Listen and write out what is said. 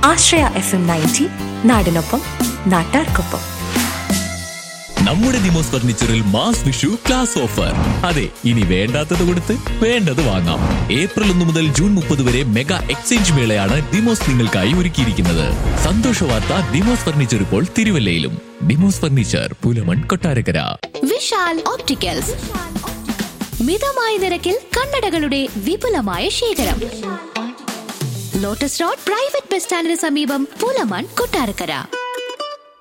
ആശ്രയ FM 90 നാടിനൊപ്പം നാട്ടാർക്കൊപ്പം. നമ്മുടെ Demos ഫർണിച്ചറിൽ mass Vishu class offer. അതെ, ഇനി വേണ്ടാത്തത് കൊടുത്ത് വേണ്ടത് വാങ്ങാം. ഏപ്രിൽ 1 മുതൽ ജൂൺ 30 വരെ മെഗാ എക്സ്ചേഞ്ച് മേളയാണ് ഡിമോസ് നിങ്ങൾക്കായി ഒരുക്കിയിരിക്കുന്നത്. സന്തോഷ വാർത്ത, ഡിമോസ് ഫർണിച്ചർ ഇപ്പോൾ തിരുവല്ലയിലും. ഡിമോസ് ഫർണിച്ചർ, പുലമൺ, കൊട്ടാരക്കര. വിശാൽ ഓപ്റ്റിക്കൽസ്, മിതമായ നിരക്കിൽ കണ്ണടകളുടെ വിപുലമായ ശേഖരം. ലോട്ടസ് റോഡ് പ്രൈവറ്റ് ബസ് സ്റ്റാൻഡിന് സമീപം, പുലമൺ, കൊട്ടാരക്കര.